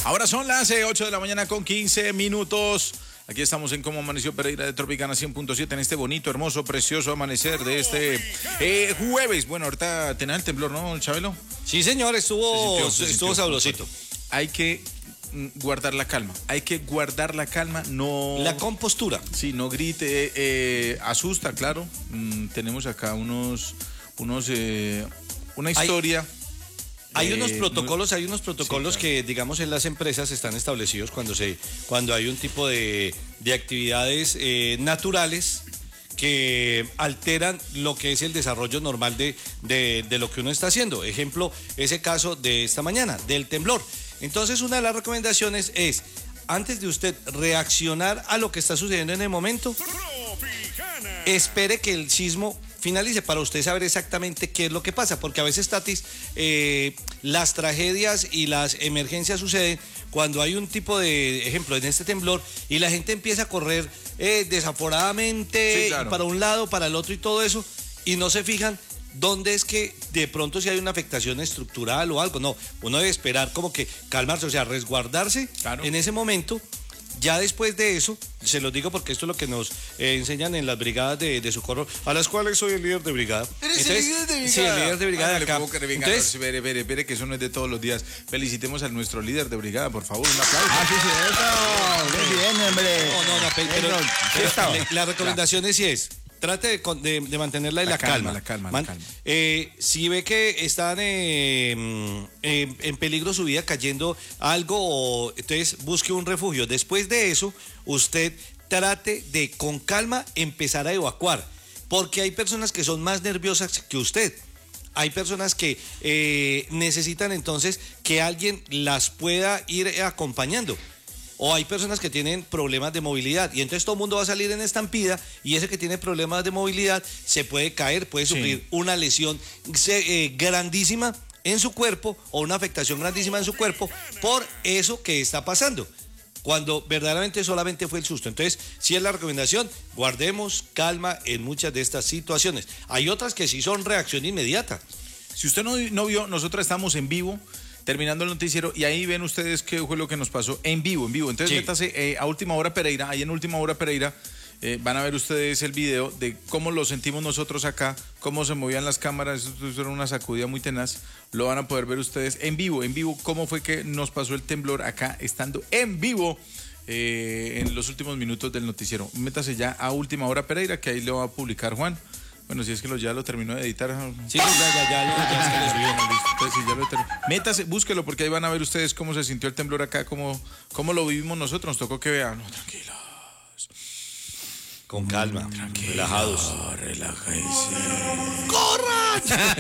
Ahora son las 8 de la mañana con 15 minutos. Aquí estamos en Cómo Amaneció Pereira de Tropicana 100.7 en este bonito, hermoso, precioso amanecer de este jueves. Bueno, ahorita tenía el temblor, ¿no, Chabelo? Sí, señor, estuvo sabrosito. Hay que guardar la calma. No... La compostura. Sí, no grite. Asusta, claro. Tenemos acá una historia. Hay unos protocolos que, digamos, en las empresas están establecidos cuando hay un tipo de actividades naturales que alteran lo que es el desarrollo normal de lo que uno está haciendo. Ejemplo, ese caso de esta mañana, del temblor. Entonces, una de las recomendaciones es, antes de usted reaccionar a lo que está sucediendo en el momento, espere que el sismo finalice para usted saber exactamente qué es lo que pasa, porque a veces, Tatis, las tragedias y las emergencias suceden cuando hay un tipo de ejemplo en este temblor y la gente empieza a correr desaforadamente, sí, claro, para un lado, para el otro y todo eso, y no se fijan dónde es que de pronto si hay una afectación estructural o algo. No, uno debe esperar como que calmarse, o sea, resguardarse, claro, en ese momento. Ya después de eso, se los digo porque esto es lo que nos enseñan en las brigadas de socorro, a las cuales soy el líder de brigada. ¿Eres el líder de brigada? Sí, el líder de brigada acá. Entonces, espere, que eso no es de todos los días. Felicitemos a nuestro líder de brigada, por favor, un aplauso. Sí, muy bien, hombre. No, la recomendación es... Trate de mantenerla en la calma. Si ve que están en peligro su vida cayendo algo, entonces busque un refugio. Después de eso, usted trate de con calma empezar a evacuar, porque hay personas que son más nerviosas que usted. Hay personas que necesitan entonces que alguien las pueda ir acompañando. O hay personas que tienen problemas de movilidad y entonces todo el mundo va a salir en estampida y ese que tiene problemas de movilidad se puede caer, puede sufrir una lesión grandísima en su cuerpo o una afectación grandísima en su cuerpo por eso que está pasando, cuando verdaderamente solamente fue el susto. Entonces, si es la recomendación, guardemos calma en muchas de estas situaciones. Hay otras que sí son reacción inmediata. Si usted no vio, nosotros estamos en vivo terminando el noticiero y ahí ven ustedes qué fue lo que nos pasó en vivo. Entonces, sí, métase a Última Hora Pereira, ahí en Última Hora Pereira van a ver ustedes el video de cómo lo sentimos nosotros acá, cómo se movían las cámaras, eso era una sacudida muy tenaz, lo van a poder ver ustedes en vivo, cómo fue que nos pasó el temblor acá, estando en vivo en los últimos minutos del noticiero. Métase ya a Última Hora Pereira, que ahí lo va a publicar Juan. Bueno, si es que ya lo terminó de editar. Sí, ya es que lo subió. Entonces, ya lo terminó. Métase, búsquelo, porque ahí van a ver ustedes cómo se sintió el temblor acá, cómo lo vivimos nosotros. Nos tocó que vean. No, tranquilos. Con calma, relajados. Relájense. ¡Corran!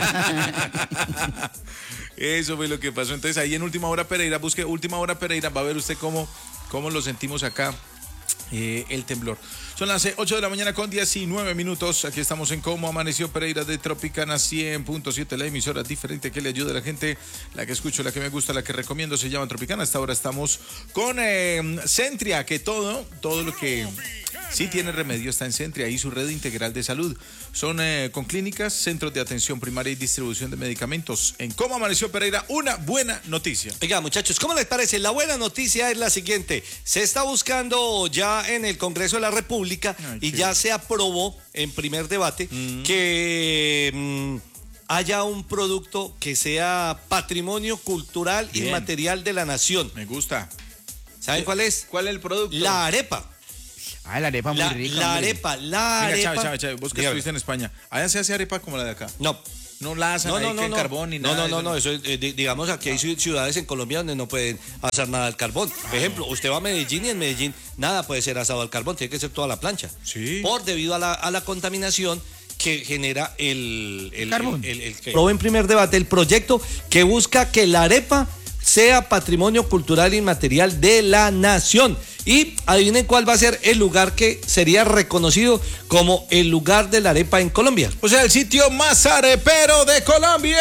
Eso fue lo que pasó. Entonces, ahí en Última Hora Pereira, busque Última Hora Pereira, va a ver usted cómo lo sentimos acá. El temblor. Son las 8 de la mañana con 19 minutos. Aquí estamos en Cómo Amaneció Pereira de Tropicana 100.7, la emisora diferente que le ayuda a la gente, la que escucho, la que me gusta, la que recomiendo, se llama Tropicana. Hasta ahora estamos con Centria, que todo lo que sí tiene remedio está en Centria y su red integral de salud. Son con clínicas, centros de atención primaria y distribución de medicamentos. En Cómo Amaneció Pereira, una buena noticia. Oiga, muchachos, ¿cómo les parece? La buena noticia es la siguiente. Se está buscando ya en el Congreso de la República y ya se aprobó en primer debate que haya un producto que sea patrimonio cultural inmaterial de la nación. Me gusta. ¿Saben cuál es? ¿Cuál es el producto? La arepa. Ah, la arepa muy rica. La arepa. Chávez, vos que estuviste en España. ¿Allá se hace arepa como la de acá? No. No la hacen en carbón ni nada. No, eso es, digamos, aquí hay ciudades en Colombia donde no pueden hacer nada al carbón. Por ejemplo, usted va a Medellín y en Medellín nada puede ser asado al carbón, tiene que ser toda la plancha. Sí. Debido a la contaminación que genera el carbón. Probó en primer debate el proyecto que busca que la arepa sea patrimonio cultural inmaterial de la nación. Y adivinen cuál va a ser el lugar que sería reconocido como el lugar de la arepa en Colombia. O sea, el sitio más arepero de Colombia.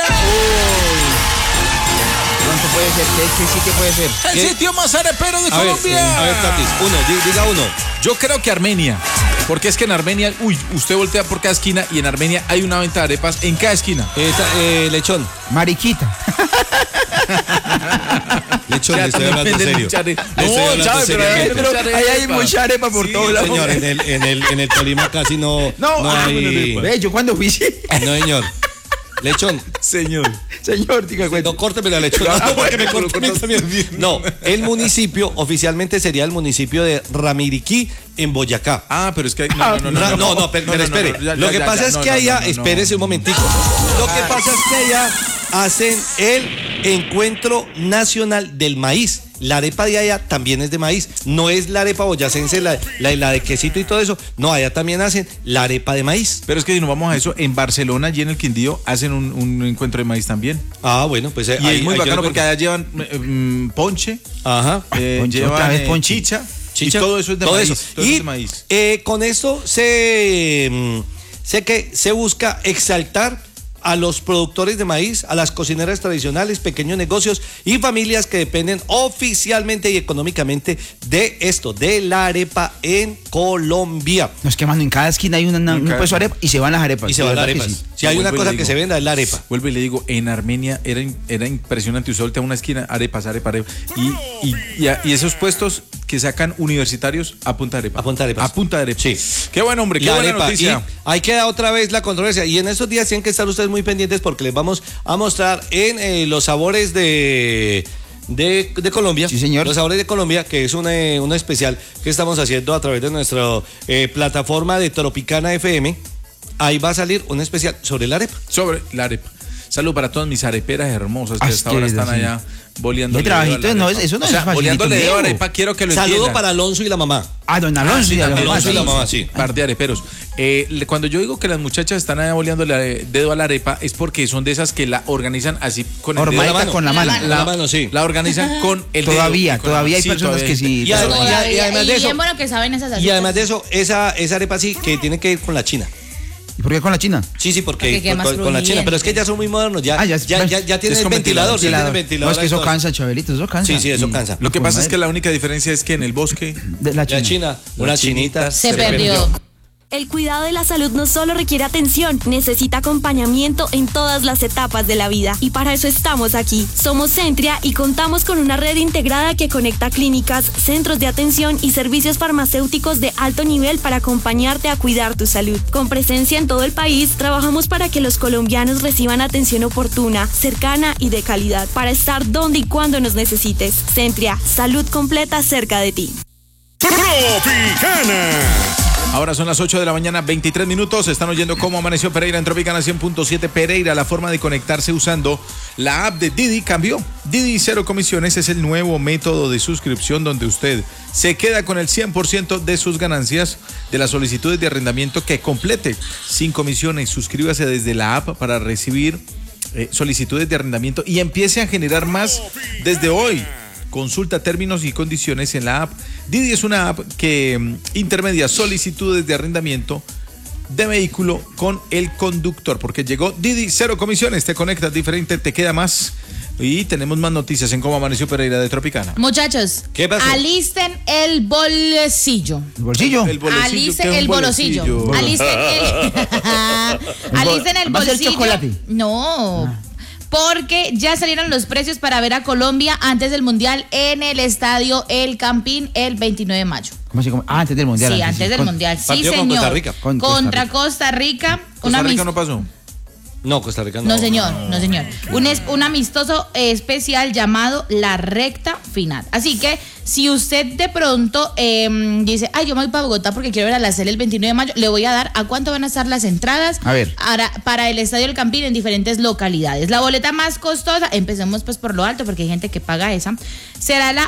¿Cuánto puede ser? ¿Qué sitio puede ser? El sitio más arepero de Colombia. A ver, Tatis, diga uno. Yo creo que Armenia. Porque es que en Armenia, usted voltea por cada esquina y en Armenia hay una venta de arepas en cada esquina. Lechón. Mariquita. Lechón, le estoy hablando en serio. No, Chávez, pero ahí hay mucha arepa por todos lados. Señor, en el Tolima casi no hay... Ve, yo cuando fui, sí. No, señor. Lechón. Señor. Señor, diga cuenta. No, córteme la lechón. No, porque me cortó a mí también. No, el municipio oficialmente sería el municipio de Ramiriquí, en Boyacá. Ah, pero es que... No, pero espere. Lo que pasa es que allá... Espérese un momentico. Lo que pasa es que allá hacen el Encuentro Nacional del Maíz. La arepa de allá también es de maíz. No es la arepa boyacense, la de quesito y todo eso. No, allá también hacen la arepa de maíz. Pero es que si nos vamos a eso, en Barcelona y en el Quindío hacen un encuentro de maíz también. Ah, bueno, pues... Y es muy bacano porque allá llevan ponche. Ajá. Llevan chicha. Y todo eso es de maíz. Todo y es de maíz. Con esto sé que se busca exaltar a los productores de maíz, a las cocineras tradicionales, pequeños negocios y familias que dependen oficialmente y económicamente de esto, de la arepa en Colombia. No, es que, mano, en cada esquina hay un puesto de arepa y se van las arepas. Y se van las arepas. Sí. Si hay una cosa que se venda, es la arepa. Vuelvo y le digo, en Armenia era impresionante. Usted voltea a una esquina, arepas. Y esos puestos que sacan universitarios a punta de arepa. A punta de arepas. A punta de arepa. Sí. Qué bueno, hombre, qué buena noticia. Y ahí queda otra vez la controversia. Y en estos días tienen que estar ustedes muy pendientes porque les vamos a mostrar en los sabores de Colombia. Sí, señor. Los sabores de Colombia, que es un especial que estamos haciendo a través de nuestra plataforma de Tropicana FM. Ahí va a salir un especial sobre la arepa. Sobre la arepa. Salud para todas mis areperas hermosas que hasta ahora están allá boleando. De trabajito, no, eso no es fácil. Boleándole dedo a arepa, quiero que lo entiendan. Saludo para Alonso y la mamá. Ah, don Alonso y la mamá. Alonso y la mamá, sí. Par de areperos. Cuando yo digo que las muchachas están allá boleándole dedo a la arepa, es porque son de esas que la organizan así con el dedo. Con la mano. La mano, sí. La organizan con el dedo. Todavía hay personas que sí. Y además de eso. Bien bueno que saben esas Y además de eso, esa arepa sí que tiene que ir con la china. ¿Y por qué con la china? Sí, porque queda más con la china, pero es que ya son muy modernos, ya tienen el ventilador, No, es que eso cansa, Chabelito, eso cansa. Sí, eso cansa. Lo que pasa es que la única diferencia es que en el bosque de la China, una chinita se perdió. El cuidado de la salud no solo requiere atención, necesita acompañamiento en todas las etapas de la vida. Y para eso estamos aquí. Somos Centria y contamos con una red integrada que conecta clínicas, centros de atención y servicios farmacéuticos de alto nivel para acompañarte a cuidar tu salud. Con presencia en todo el país, trabajamos para que los colombianos reciban atención oportuna, cercana y de calidad, para estar donde y cuando nos necesites. Centria, salud completa cerca de ti. Tropicana. Ahora son las 8 de la mañana, 23 minutos. Están oyendo cómo amaneció Pereira en Tropicana 100.7 Pereira. La forma de conectarse usando la app de Didi cambió. Didi Cero Comisiones es el nuevo método de suscripción donde usted se queda con el 100% de sus ganancias de las solicitudes de arrendamiento que complete sin comisiones. Suscríbase desde la app para recibir solicitudes de arrendamiento y empiece a generar más desde hoy. Consulta términos y condiciones en la app. Didi es una app que intermedia solicitudes de arrendamiento de vehículo con el conductor, porque llegó Didi Cero Comisiones. Te conectas diferente, te queda más. Y tenemos más noticias en cómo amaneció Pereira de Tropicana. Muchachos, ¿Qué pasó? alisten el bolsillo. ¿El bolsillo? Alisten el bolsillo. Alisten el ¿Va a ser bolsillo. chocolate? No. Porque ya salieron los precios para ver a Colombia antes del Mundial en el estadio El Campín el 29 de mayo. ¿Cómo así? Antes del Mundial. Sí, antes del Mundial. Sí, partido señor. con Costa Rica. Contra Costa Rica. Costa Rica no pasó. No, Costa Rica no. No, señor. Un amistoso especial llamado La Recta Final. Así que si usted de pronto dice, ay, yo me voy para Bogotá porque quiero ver a la Cele el 29 de mayo, le voy a dar a cuánto van a estar las entradas. A ver. Para el Estadio El Campín en diferentes localidades. La boleta más costosa, empecemos pues por lo alto porque hay gente que paga esa, será la